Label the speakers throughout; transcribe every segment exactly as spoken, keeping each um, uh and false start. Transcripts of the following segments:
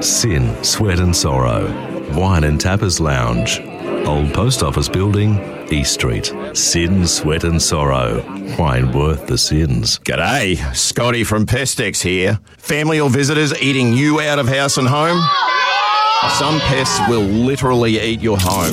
Speaker 1: Sin, Sweat and Sorrow. Wine and Tappers Lounge. Old Post Office Building, East Street. Sin, Sweat and Sorrow. Wine worth the sins.
Speaker 2: G'day, Scotty from Pestex here. Family or visitors eating you out of house and home? Some pests will literally eat your home.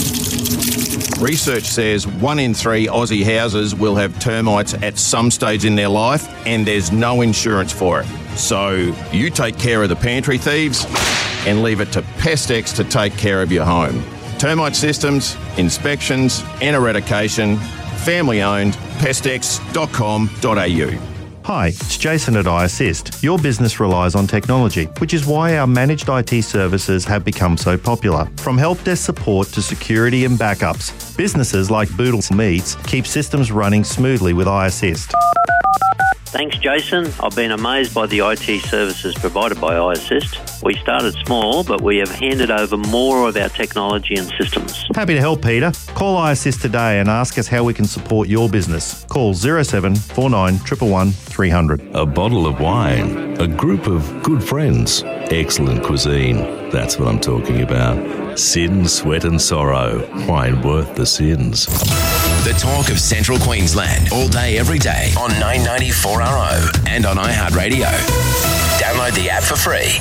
Speaker 2: Research says one in three Aussie houses will have termites at some stage in their life, and there's no insurance for it. So you take care of the pantry thieves and leave it to Pestex to take care of your home. Termite systems, inspections and eradication. Family owned, pestex dot com dot a u.
Speaker 3: Hi, it's Jason at iAssist. Your business relies on technology, which is why our managed I T services have become so popular. From help desk support to security and backups, businesses like Boodle Meats keep systems running smoothly with iAssist.
Speaker 4: Thanks, Jason. I've been amazed by the I T services provided by iAssist. We started small, but we have handed over more of our technology and systems.
Speaker 3: Happy to help, Peter. Call iAssist today and ask us how we can support your business. Call zero seven four nine one one one three hundred.
Speaker 1: A bottle of wine, a group of good friends, excellent cuisine. That's what I'm talking about. Sin, Sweat and Sorrow. Wine worth the sins.
Speaker 5: The talk of Central Queensland, all day, every day on nine ninety four R O and on iHeartRadio. Download the app for free.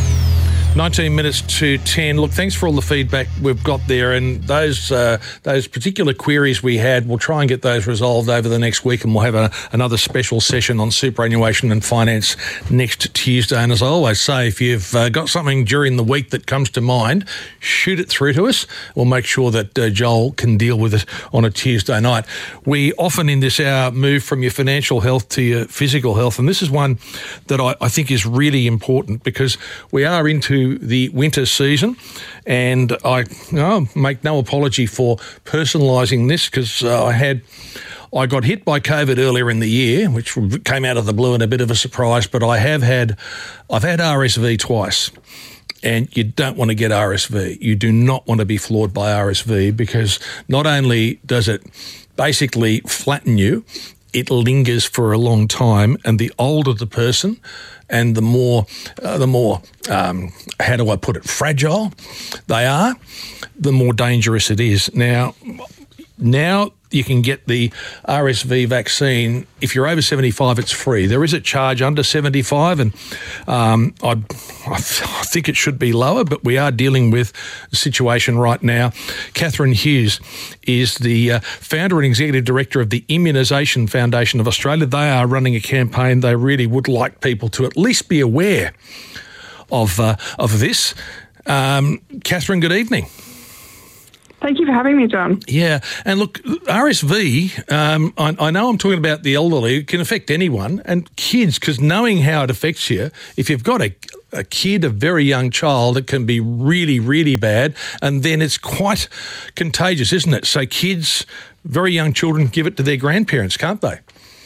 Speaker 6: nineteen minutes to ten. Look, thanks for all the feedback we've got there, and those uh, those particular queries we had, we'll try and get those resolved over the next week, and we'll have a, another special session on superannuation and finance next Tuesday. And as I always say, if you've uh, got something during the week that comes to mind, shoot it through to us. We'll make sure that uh, Joel can deal with it on a Tuesday night. We often in this hour move from your financial health to your physical health, and this is one that I, I think is really important because we are into the winter season, and I oh, make no apology for personalising this because uh, I had I got hit by COVID earlier in the year, which came out of the blue and a bit of a surprise. But I have had I've had R S V twice, and you don't want to get R S V. You do not want to be floored by R S V because not only does it basically flatten you, it lingers for a long time, and the older the person and the more, uh, the more, um, how do I put it, fragile they are, the more dangerous it is. Now, now you can get the R S V vaccine. If you're over seventy-five, it's free. There is a charge under seventy-five, and um, I, I think it should be lower, but we are dealing with a situation right now. Catherine Hughes is the uh, founder and executive director of the Immunisation Foundation of Australia. They are running a campaign. They really would like people to at least be aware of, uh, of this. Um, Catherine, good evening.
Speaker 7: Thank you for having me, John.
Speaker 6: Yeah, and look, R S V, um, I, I know I'm talking about the elderly, it can affect anyone, and kids, because knowing how it affects you, if you've got a, a kid, a very young child, it can be really, really bad, and then it's quite contagious, isn't it? So kids, very young children, give it to their grandparents, can't they?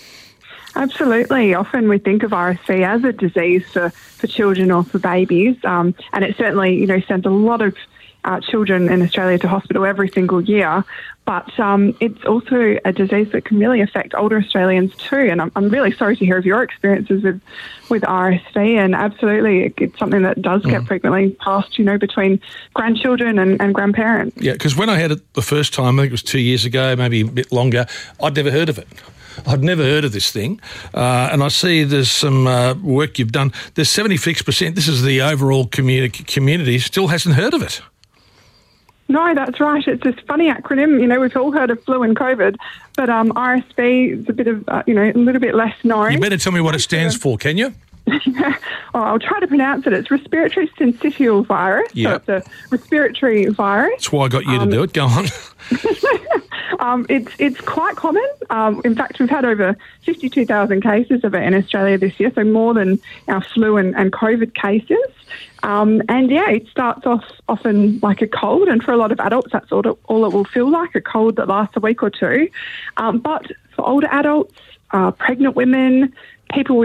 Speaker 7: Absolutely. Often we think of R S V as a disease for, for children or for babies, um, and it certainly, you know, sends a lot of Uh, children in Australia to hospital every single year, but um, it's also a disease that can really affect older Australians too. And I'm, I'm really sorry to hear of your experiences with, with R S V, and absolutely it, it's something that does get mm. frequently passed, you know, between grandchildren and, and grandparents.
Speaker 6: Yeah, because when I had it the first time, I think it was two years ago, maybe a bit longer, I'd never heard of it. I'd never heard of this thing, uh, and I see there's some uh, work you've done. There's seventy-six percent, this is the overall communi- community, still hasn't heard of it.
Speaker 7: No, that's right. It's this funny acronym. You know, we've all heard of flu and COVID, but um, R S V is a bit of, uh, you know, a little bit less known.
Speaker 6: You better tell me what it stands for, can you?
Speaker 7: Oh, I'll try to pronounce it. It's respiratory syncytial virus.
Speaker 6: Yep.
Speaker 7: So it's a respiratory virus.
Speaker 6: That's why I got you
Speaker 7: um,
Speaker 6: to do it. Go on.
Speaker 7: um, it's it's quite common. Um, in fact, we've had over fifty-two thousand cases of it in Australia this year, so more than our flu and, and COVID cases. Um, and yeah, it starts off often like a cold, and for a lot of adults, that's all it, all it will feel like, a cold that lasts a week or two. Um, but for older adults, uh, pregnant women, people with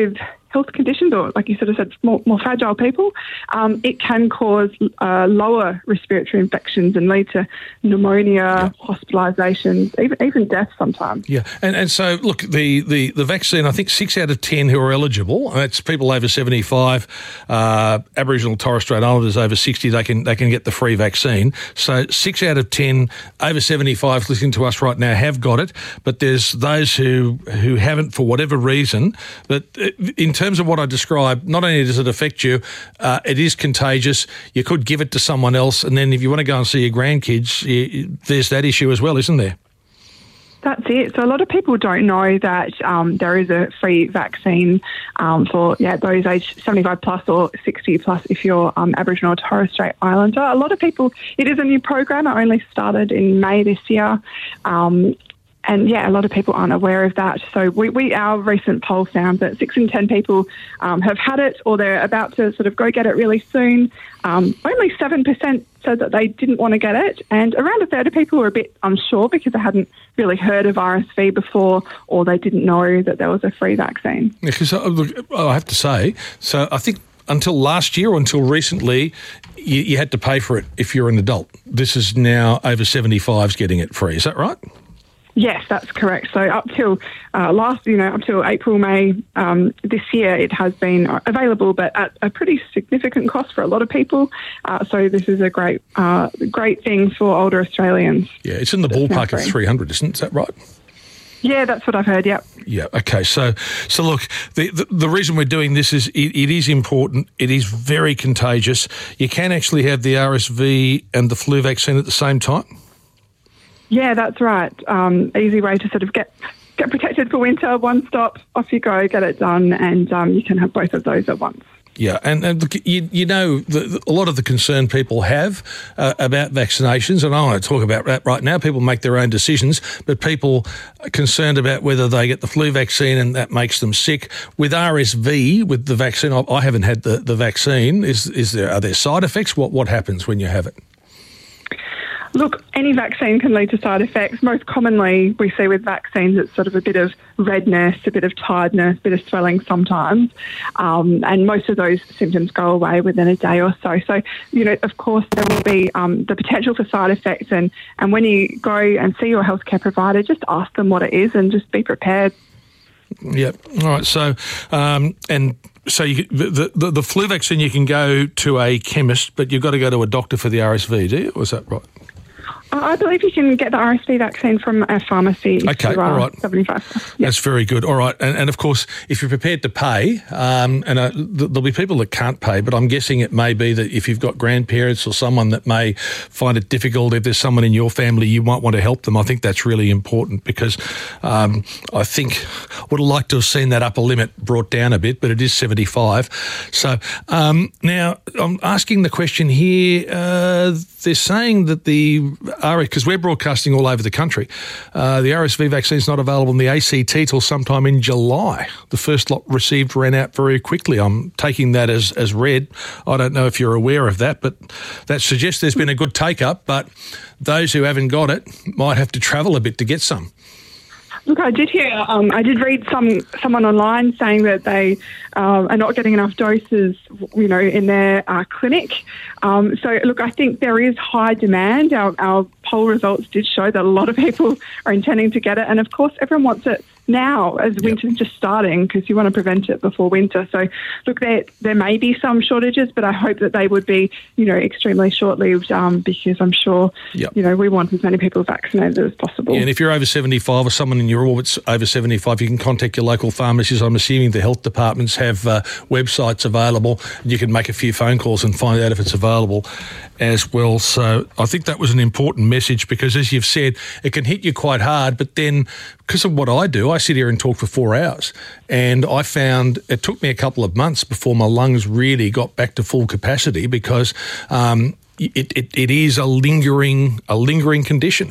Speaker 7: health conditions, or like you sort of said, more, more fragile people, um, it can cause uh, lower respiratory infections and lead to pneumonia, yeah. hospitalisations, even even death sometimes.
Speaker 6: Yeah, and and so look, the, the, the vaccine, I think six out of ten who are eligible, that's people over seventy-five, uh, Aboriginal Torres Strait Islanders over sixty, they can they can get the free vaccine. So six out of ten over seventy-five listening to us right now have got it, but there's those who who haven't for whatever reason. But in terms of what I described, not only does it affect you, uh, it is contagious. You could give it to someone else, and then if you want to go and see your grandkids, you, there's that issue as well, isn't there?
Speaker 7: That's it. So a lot of people don't know that um, there is a free vaccine um, for yeah those aged seventy-five plus or sixty plus if you're um, Aboriginal or Torres Strait Islander. A lot of people, it is a new program. It only started in May this year. Um, And, yeah, a lot of people aren't aware of that. So we, we our recent poll found that six in ten people um, have had it or they're about to sort of go get it really soon. Um, only seven percent said that they didn't want to get it. And around a third of people were a bit unsure because they hadn't really heard of R S V before or they didn't know that there was a free vaccine.
Speaker 6: Yeah, because I have to say, so I think until last year or until recently, you, you had to pay for it if you're an adult. This is now over seventy-fives getting it free. Is that right?
Speaker 7: Yes, that's correct. So up till uh, last, you know, up till April, May um, this year, it has been available, but at a pretty significant cost for a lot of people. Uh, so this is a great, uh, great thing for older Australians.
Speaker 6: Yeah, it's in the ballpark of three hundred, isn't it? Is that right?
Speaker 7: Yeah, that's what I've heard, yep.
Speaker 6: Yeah, okay. So, so look, the, the, the reason we're doing this is it, it is important. It is very contagious. You can actually have the R S V and the flu vaccine at the same time.
Speaker 7: Yeah, that's right. Um, easy way to sort of get get protected for winter. One stop, off you go, get it done, and um, you can have both of those at once.
Speaker 6: Yeah, and, and look, you, you know, the, the, a lot of the concern people have uh, about vaccinations, and I want to talk about that right now. People make their own decisions, but people are concerned about whether they get the flu vaccine and that makes them sick. With R S V, with the vaccine, I, I haven't had the, the vaccine. Is is there are there side effects? What what happens when you have it?
Speaker 7: Look, any vaccine can lead to side effects. Most commonly, we see with vaccines, it's sort of a bit of redness, a bit of tiredness, a bit of swelling sometimes. Um, and most of those symptoms go away within a day or so. So, you know, of course, there will be um, the potential for side effects. And, and when you go and see your healthcare provider, just ask them what it is and just be prepared.
Speaker 6: Yep. All right. So, um, and... So you, the, the the flu vaccine, you can go to a chemist, but you've got to go to a doctor for the R S V, do you? Or is that right?
Speaker 7: I believe you can get the R S V vaccine from a pharmacy.
Speaker 6: Okay,
Speaker 7: if you are
Speaker 6: all right.
Speaker 7: seventy-five. Yep.
Speaker 6: That's very good. All right. And, and of course, if you're prepared to pay, um, and uh, there'll be people that can't pay, but I'm guessing it may be that if you've got grandparents or someone that may find it difficult, if there's someone in your family, you might want to help them. I think that's really important because um, I think would have liked to have seen that upper limit brought down a bit, but it is seventy-five. So um, now I'm asking the question here. Uh, they're saying that the R S, because we're broadcasting all over the country, uh, the R S V vaccine is not available in the A C T till sometime in July. The first lot received ran out very quickly. I'm taking that as, as read. I don't know if you're aware of that, but that suggests there's been a good take-up, but those who haven't got it might have to travel a bit to get some.
Speaker 7: Look, I did hear, um, I did read some someone online saying that they uh, are not getting enough doses, you know, in their uh, clinic. Um, so, look, I think there is high demand. Our, our poll results did show that a lot of people are intending to get it. And, of course, everyone wants it now as winter's yep. just starting because you want to prevent it before winter. So, look, there there may be some shortages, but I hope that they would be, you know, extremely short-lived um, because I'm sure,
Speaker 6: yep.
Speaker 7: you know, we want as many people vaccinated as possible.
Speaker 6: Yeah, and if you're over seventy-five or someone in your orbit's over seventy-five, you can contact your local pharmacies. I'm assuming the health departments have uh, websites available. You can make a few phone calls and find out if it's available as well. So I think that was an important message because, as you've said, it can hit you quite hard, but then because of what I do, I sit here and talk for four hours and I found it took me a couple of months before my lungs really got back to full capacity because um, it, it, it is a lingering, a lingering condition.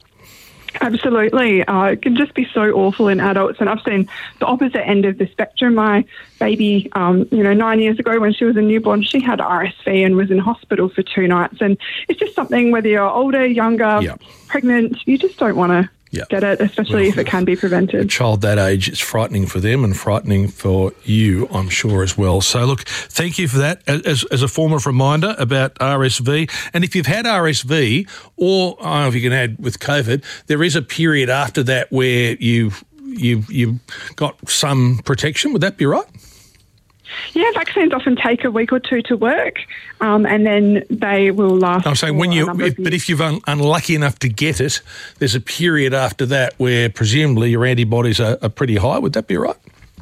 Speaker 7: Absolutely. Uh, it can just be so awful in adults. And I've seen the opposite end of the spectrum. My baby, um, you know, nine years ago when she was a newborn, she had R S V and was in hospital for two nights. And it's just something, whether you're older, younger,
Speaker 6: yep.
Speaker 7: pregnant, you just don't want to
Speaker 6: Yeah.
Speaker 7: get it, especially
Speaker 6: Well,
Speaker 7: if it can be
Speaker 6: A
Speaker 7: prevented.
Speaker 6: child that age, it's frightening for them and frightening for you, I'm sure, as well. So, look, thank you for that as, as a form of reminder about R S V. And if you've had R S V, or I don't know if you can add with COVID, there is a period after that where you've, you've, you've got some protection. Would that be right?
Speaker 7: Yeah, vaccines often take a week or two to work, um, and then they will last.
Speaker 6: I'm saying
Speaker 7: for
Speaker 6: when
Speaker 7: a
Speaker 6: you,
Speaker 7: number of
Speaker 6: if, but
Speaker 7: years.
Speaker 6: if you're un, unlucky enough to get it, there's a period after that where presumably your antibodies are, are pretty high. Would that be right?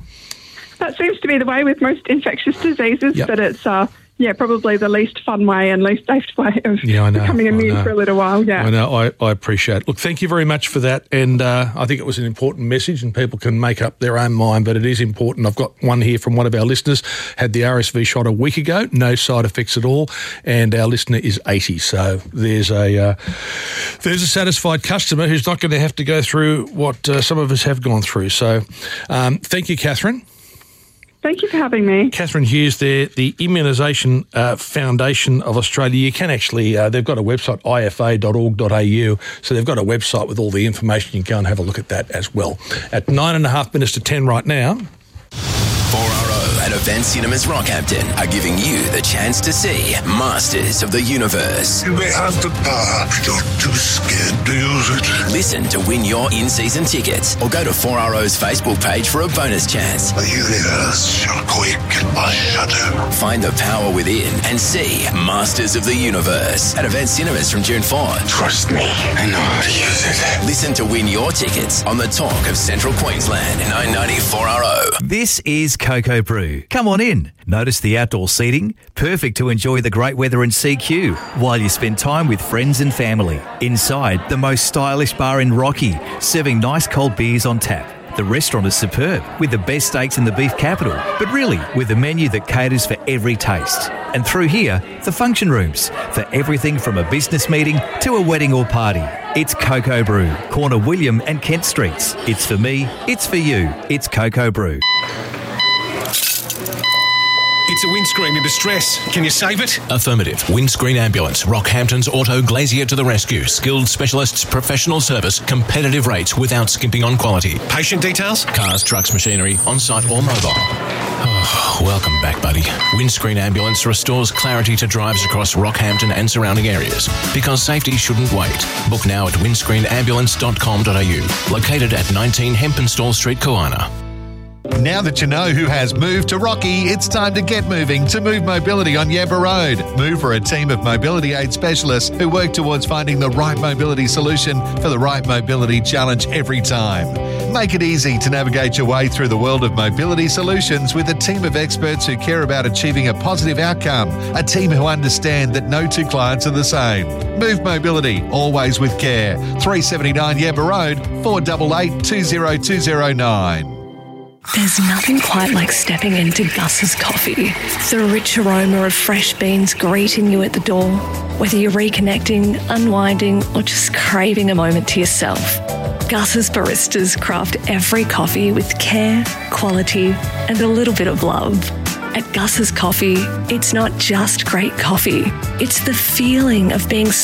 Speaker 7: That seems to be the way with most infectious diseases,
Speaker 6: Yep.
Speaker 7: but it's uh, yeah probably the least fun way and least safe way of
Speaker 6: Yeah, I know,
Speaker 7: becoming
Speaker 6: I
Speaker 7: immune
Speaker 6: know.
Speaker 7: for a little while. Yeah.
Speaker 6: I know, I, I appreciate it. Look, thank you very much for that. And uh, I think it was an important message and people can make up their own mind, but it is important. I've got one here from one of our listeners, had the R S V shot a week ago, no side effects at all, and our listener is eighty. So there's a uh, there's a satisfied customer who's not going to have to go through what uh, some of us have gone through. So um, thank you, Catherine.
Speaker 7: Thank you for having me.
Speaker 6: Catherine Hughes there, the Immunisation uh, Foundation of Australia. You can actually, uh, they've got a website, I F A dot org dot A U, so they've got a website with all the information. You can go and have a look at that as well. At nine and a half minutes to ten right now.
Speaker 5: four R O and Event Cinemas Rockhampton are giving you the chance to see Masters of the Universe.
Speaker 8: You may have the power, but you're too scared to use it.
Speaker 5: Listen to win your in-season tickets or go to four R O's Facebook page for a bonus chance.
Speaker 8: The universe shall quake at my shudder.
Speaker 5: Find the power within and see Masters of the Universe at Event Cinemas from June fourth.
Speaker 8: Trust me, I know how to use it.
Speaker 5: Listen to win your tickets on the Talk of Central Queensland, nine ninety four R O.
Speaker 9: This is Cocoa Brew. Come on in. Notice the outdoor seating? Perfect to enjoy the great weather in C Q while you spend time with friends and family. Inside, the most stylish bar in Rocky, serving nice cold beers on tap. The restaurant is superb, with the best steaks in the beef capital, but really with a menu that caters for every taste. And through here, the function rooms, for everything from a business meeting to a wedding or party. It's Cocoa Brew, corner William and Kent Streets. It's for me, it's for you, it's Cocoa Brew.
Speaker 10: It's a windscreen in distress. Can you save it?
Speaker 11: Affirmative. Windscreen Ambulance. Rockhampton's Auto Glazier to the rescue. Skilled specialists, professional service, competitive rates without skimping on quality.
Speaker 10: Patient details?
Speaker 11: Cars, trucks, machinery, on-site or mobile. Oh, welcome back, buddy. Windscreen Ambulance restores clarity to drives across Rockhampton and surrounding areas. Because safety shouldn't wait. Book now at windscreen ambulance dot com dot a u. Located at nineteen Hempenstall Street, Koana.
Speaker 12: Now that you know who has moved to Rocky, it's time to get moving to Move Mobility on Yabba Road. Move are a team of mobility aid specialists who work towards finding the right mobility solution for the right mobility challenge every time. Make it easy to navigate your way through the world of mobility solutions with a team of experts who care about achieving a positive outcome, a team who understand that no two clients are the same. Move Mobility, always with care. three seventy-nine Yabba Road, four eight eight, two zero two zero nine.
Speaker 13: There's nothing quite like stepping into Gus's Coffee. The rich aroma of fresh beans greeting you at the door. Whether you're reconnecting, unwinding, or just craving a moment to yourself, Gus's baristas craft every coffee with care, quality, and a little bit of love. At Gus's Coffee, it's not just great coffee. It's the feeling of being